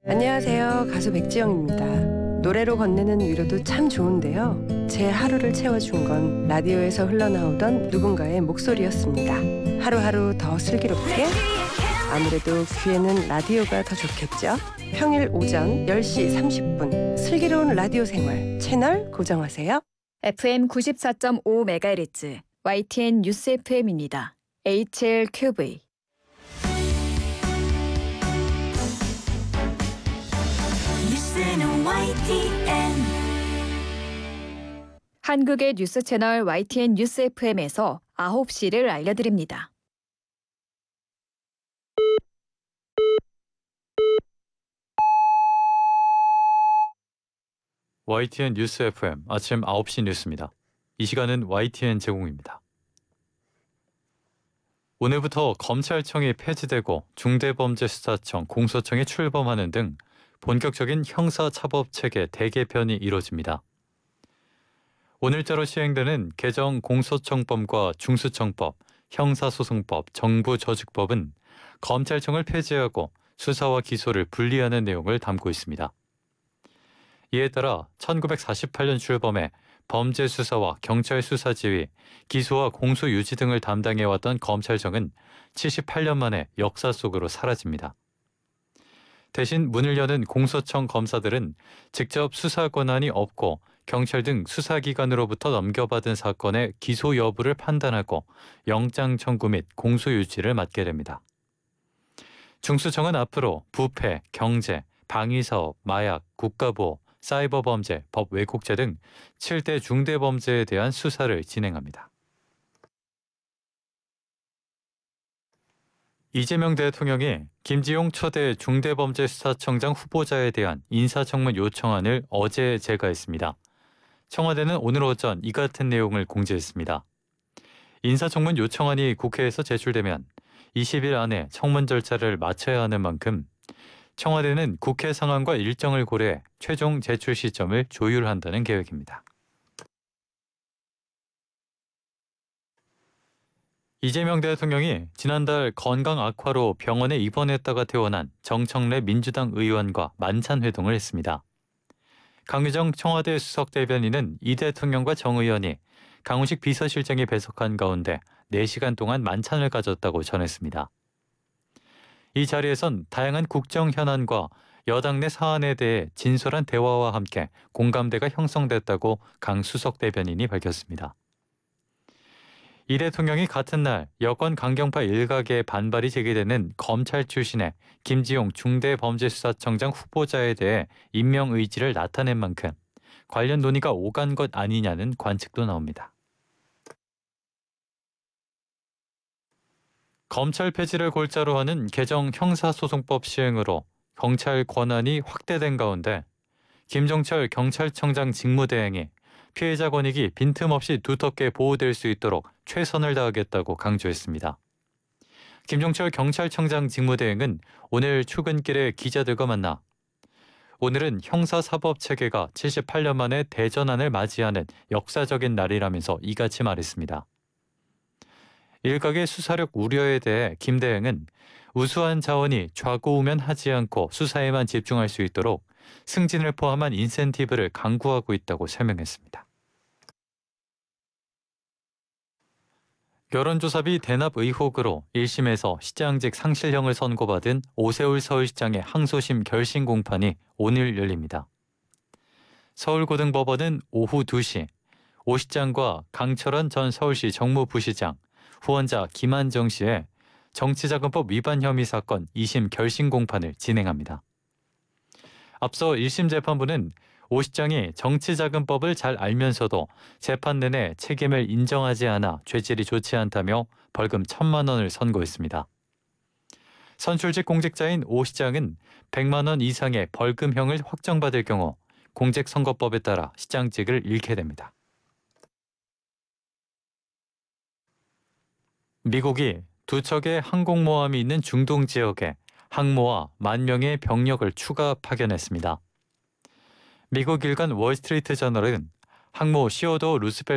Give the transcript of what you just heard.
안녕하세요. 가수 백지영입니다. 노래로 건네는 위로도 참 좋은데요. 제 하루를 채워준 건 라디오에서 흘러나오던 누군가의 목소리였습니다. 하루하루 더 슬기롭게, 아무래도 귀에는 라디오가 더 좋겠죠. 평일 오전 10시 30분 슬기로운 라디오 생활 채널 고정하세요. FM 94.5MHz YTN 뉴스 FM입니다. HLQV. 뉴스는 YTN. 한국의 뉴스 채널 YTN 뉴스 FM에서 9시를 알려드립니다. YTN 뉴스 FM 아침 9시 뉴스입니다. 이 시간은 YTN 제공입니다. 오늘부터 검찰청이 폐지되고 중대범죄수사청, 공소청이 출범하는 등 본격적인 형사차법체계 대개편이 이뤄집니다. 오늘자로 시행되는 개정 공소청법과 중수청법, 형사소송법, 정부조직법은 검찰청을 폐지하고 수사와 기소를 분리하는 내용을 담고 있습니다. 이에 따라 1948년 출범해 범죄 수사와 경찰 수사 지휘, 기소와 공소 유지 등을 담당해왔던 검찰청은 78년 만에 역사 속으로 사라집니다. 대신 문을 여는 공소청 검사들은 직접 수사 권한이 없고 경찰 등 수사기관으로부터 넘겨받은 사건의 기소 여부를 판단하고 영장 청구 및 공소 유지를 맡게 됩니다. 중수청은 앞으로 부패, 경제, 방위사업, 마약, 국가보호, 사이버 범죄, 법 왜곡죄 등 7대 중대범죄에 대한 수사를 진행합니다. 이재명 대통령이 김지용 초대 중대범죄수사청장 후보자에 대한 인사청문 요청안을 어제 제거했습니다. 청와대는 오늘 오전 이 같은 내용을 공지했습니다. 인사청문 요청안이 국회에서 제출되면 20일 안에 청문 절차를 마쳐야 하는 만큼 청와대는 국회 상황과 일정을 고려해 최종 제출 시점을 조율한다는 계획입니다. 이재명 대통령이 지난달 건강 악화로 병원에 입원했다가 퇴원한 정청래 민주당 의원과 만찬 회동을 했습니다. 강유정 청와대 수석 대변인은 이 대통령과 정 의원이 강훈식 비서실장이 배석한 가운데 4시간 동안 만찬을 가졌다고 전했습니다. 이 자리에선 다양한 국정 현안과 여당 내 사안에 대해 진솔한 대화와 함께 공감대가 형성됐다고 강 수석 대변인이 밝혔습니다. 이 대통령이 같은 날 여권 강경파 일각의 반발이 제기되는 검찰 출신의 김지용 중대범죄수사청장 후보자에 대해 임명 의지를 나타낸 만큼 관련 논의가 오간 것 아니냐는 관측도 나옵니다. 검찰 폐지를 골자로 하는 개정 형사소송법 시행으로 경찰 권한이 확대된 가운데 김종철 경찰청장 직무대행이 피해자 권익이 빈틈없이 두텁게 보호될 수 있도록 최선을 다하겠다고 강조했습니다. 김종철 경찰청장 직무대행은 오늘 출근길에 기자들과 만나 오늘은 형사사법체계가 78년 만에 대전환을 맞이하는 역사적인 날이라면서 이같이 말했습니다. 일각의 수사력 우려에 대해 김 대행은 우수한 자원이 좌고우면하지 않고 수사에만 집중할 수 있도록 승진을 포함한 인센티브를 강구하고 있다고 설명했습니다. 여론조사비 대납 의혹으로 1심에서 시장직 상실형을 선고받은 오세훈 서울시장의 항소심 결심 공판이 오늘 열립니다. 서울고등법원은 오후 2시 오 시장과 강철원 전 서울시 정무부시장, 후원자 김한정 씨의 정치자금법 위반 혐의 사건 2심 결심 공판을 진행합니다. 앞서 1심 재판부는 오 시장이 정치자금법을 잘 알면서도 재판 내내 책임을 인정하지 않아 죄질이 좋지 않다며 벌금 1,000만 원을 선고했습니다. 선출직 공직자인 오 시장은 100만 원 이상의 벌금형을 확정받을 경우 공직선거법에 따라 시장직을 잃게 됩니다. 미국이 두 척의 항공모함이 있는 중동 지역에 항모와 10,000명의 병력을 추가 파견했습니다. 미국 일간 월스트리트 저널은 항모 시어도 루스펠트